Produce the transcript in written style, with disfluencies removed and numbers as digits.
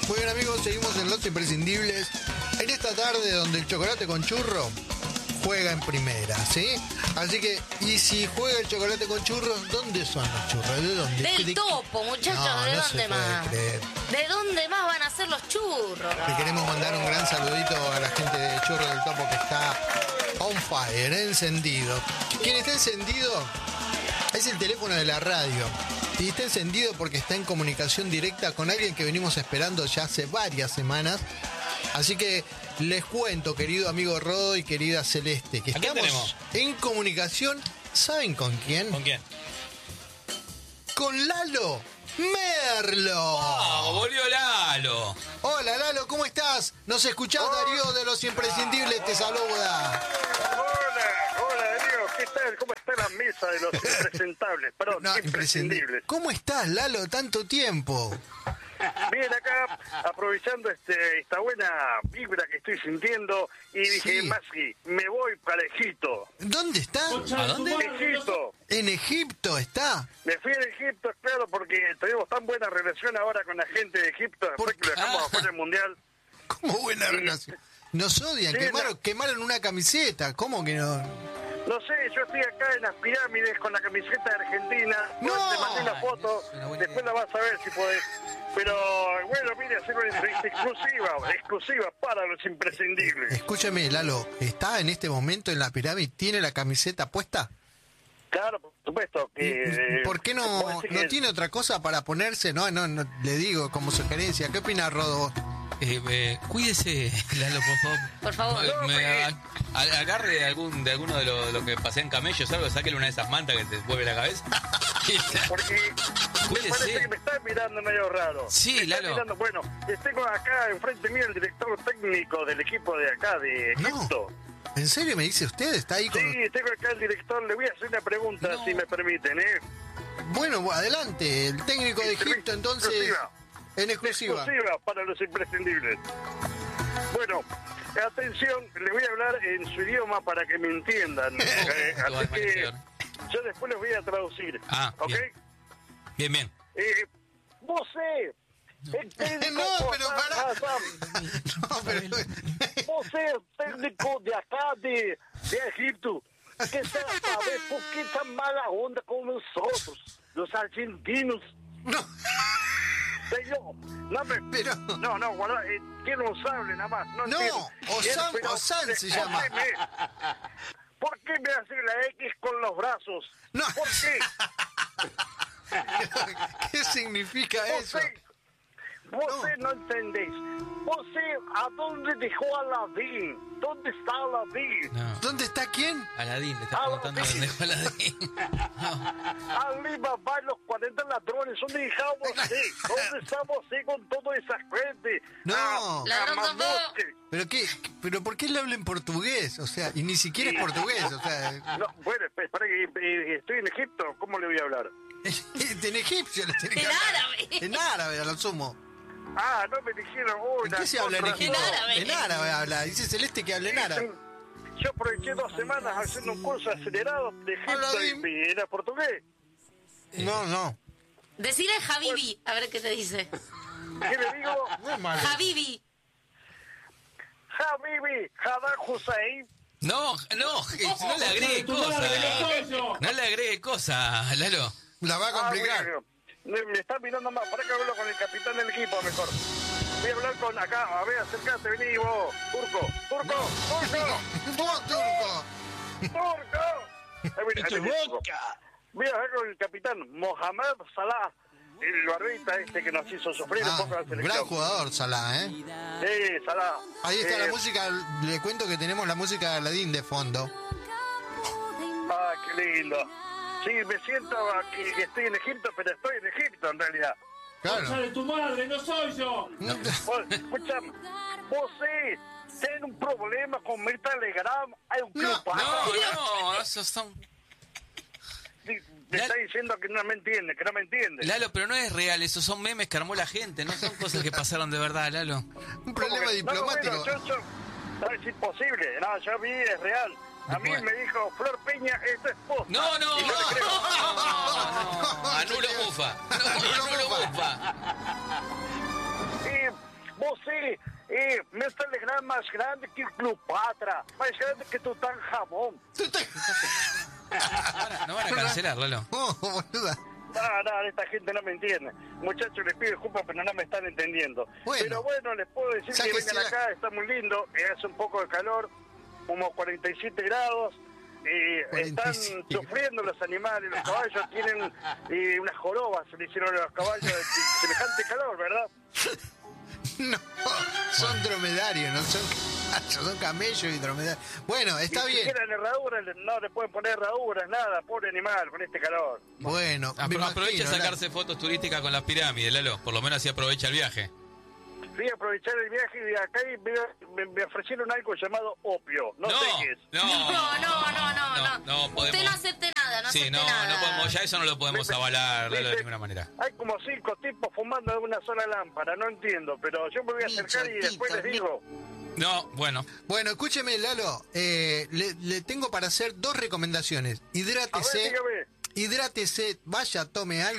Muy bien, amigos, seguimos en Los Imprescindibles. En esta tarde donde el chocolate con churro juega en primera, ¿sí? Así que, y si juega el chocolate con churros, ¿dónde son los churros? ¿De dónde? Del Topo, muchachos, No, ¿de no dónde se puede más? creer. ¿De dónde más van a ser los churros? Le queremos mandar un gran saludito a la gente de Churro del Topo que está on fire, encendido. Quien está encendido es el teléfono de la radio. Y está encendido porque está en comunicación directa con alguien que venimos esperando ya hace varias semanas. Así que les cuento, querido amigo Rodo y querida Celeste, que estamos en comunicación. ¿Saben con quién? ¿Con quién? Con Lalo Merlo. Volvió Lalo. Hola Lalo, ¿cómo estás? ¿Nos escuchás? Darío de Los Imprescindibles te saluda. Hola Darío, ¿qué tal? ¿Cómo está la mesa de los impresentables? Perdón, No, imprescindibles. ¿Cómo estás, Lalo? Tanto tiempo. Bien, acá aprovechando esta buena vibra que estoy sintiendo y dije, Sí. Masi, me voy para Egipto. ¿Dónde está? ¿A dónde? Egipto. En Egipto está. Me fui a Egipto, claro, porque tenemos tan buena relación ahora con la gente de Egipto, después que lo dejamos afuera del Mundial. ¿Cómo buena Sí. relación? Nos odian, Sí, quemaron una camiseta. ¿Cómo que no? No sé, yo estoy acá en las pirámides con la camiseta de Argentina. ¡No! Te mandé la foto, Es una buena después idea. la vas a ver si podés. Pero bueno, mire, hacer una entrevista exclusiva para los imprescindibles. Escúchame, Lalo, ¿está en este momento en la pirámide? ¿Tiene la camiseta puesta? Claro, por supuesto. Que, ¿Por qué puedo no decir que- tiene otra cosa para ponerse? No, le digo como sugerencia. ¿Qué opina Rodo? Cuídese, Lalo, por favor. Por favor. Agarre de alguno de los que pasean camellos, algo, sáquele una de esas mantas que te mueve la cabeza. Porque me Cuídese. parece que me están mirando medio raro. Sí, Me están Lalo. mirando, bueno, tengo acá enfrente mío el director técnico del equipo de acá, de No. Egipto. ¿En serio me dice usted? ¿Está ahí con...? Sí, tengo acá el director, le voy a hacer una pregunta, No. si me permiten, ¿eh? Bueno, adelante. El técnico de Egipto, entonces... Exclusiva. En exclusiva. Exclusiva para los imprescindibles. Bueno, atención, le voy a hablar en su idioma para que me entiendan. Así que yo después les voy a traducir. ¿Ok? Bien, bien. Você, el técnico No, pero pará. Hassan, No, pero... você, el técnico de acá de Egipto, quisiera saber por qué tan mala onda con nosotros, los argentinos. No, Señor, pero... no, guarda, tiene un sable nada más. No, No, entiendo. Osam- Pero, Osan se llama. escúcheme, ¿por qué me hace la X con los brazos? No. ¿Por qué? ¿Qué significa eso? Você no entendéis. Você, ¿a dónde dejó a Aladín? ¿Dónde está Aladín? No. ¿Dónde está quién? Aladín, le está preguntando Aladín. dónde dejó Aladín. Alibaba y los 40 ladrones, ¿dónde dejamos você? ¿Dónde estamos con toda esa gente? No. Ladrón Mamuske. ¿Pero qué? ¿Pero por qué le habla en portugués? O sea, y ni siquiera es portugués, o sea... No, bueno, espera que estoy en Egipto, ¿cómo le voy a hablar? En egipcio le tiene que En hablar. árabe. En árabe, a lo sumo. Ah, no me dijeron, ¿En qué se habla en contra- egipcio? En árabe. En árabe habla. Dice Celeste que habla en árabe. Yo aproveché 2 semanas haciendo un curso acelerado de Egipto Aladín. y era portugués. No. Decile Habibi, a ver qué te dice. ¿Qué le digo? Muy malo. Habibi. Habibi, Hadar Hussein. No le agregue cosas. No le agregue cosas, Lalo. La va a complicar. Bueno, me está mirando más. Para que hablo con el capitán del equipo mejor. Voy a hablar con acá. A ver, acércate, vení vos. Turco. ¡No, turco! Ahí viene, ahí viene, turco. Voy a hablar con el capitán Mohamed Salah. El barbita que nos hizo sufrir un poco la Gran selección. jugador, Salah, ¿eh? Sí, Salah. Ahí está la música. Le cuento que tenemos la música de Aladín de fondo. Ah, qué lindo. Sí, me siento que estoy en Egipto, pero estoy en Egipto en realidad. Claro. ¡Sale tu madre, no soy yo! Vos, escuchame, você tem un problema con mi Telegram. Hay un club No, esos son... Me está diciendo que no me entiende, Lalo, pero no es real, esos son memes que armó la gente, no son cosas que pasaron de verdad, Lalo. Un problema diplomático. No, bueno, no, es imposible. No, yo vi, es real. A mí me dijo, Flor Peña, esto es posta. No, Y yo le creo. anulo mufa. No, anulo mufa. você meu telegrama más grande que Cleopatra, más grande que Tutankamón. No van a cancelar, Lalo. Oh, boluda. No, esta gente no me entiende. Muchachos, les pido disculpas, pero no me están entendiendo. Bueno. Pero bueno, les puedo decir que Sáquese vengan acá, está muy lindo, hace un poco de calor, como 47 grados. Están 47. sufriendo los animales, los caballos tienen unas jorobas, se le hicieron a los caballos de semejante calor, ¿verdad? No, son dromedarios, no son machos, son camellos y dromedarios. Bueno, está Ni bien. siquiera en herraduras, no le pueden poner herraduras, nada, pobre animal, con este calor. Bueno, me Aprovecha imagino, a sacarse fotos turísticas con las pirámides, Lalo. Por lo menos así aprovecha el viaje. Fui a aprovechar el viaje y de acá me ofrecieron algo llamado opio, no sé qué es. No, podemos. Usted no acepte nada, no Sí, acepte no nada. podemos, ya eso no lo podemos avalar, Lalo, de Dice, ninguna manera. Hay como 5 tipos fumando de una sola lámpara, no entiendo, pero yo me voy a acercar y después les digo. No, bueno. Bueno, escúcheme, Lalo, le tengo para hacer 2 recomendaciones. A ver, Hidrátese, dígame. hidrátese, vaya, tome algo.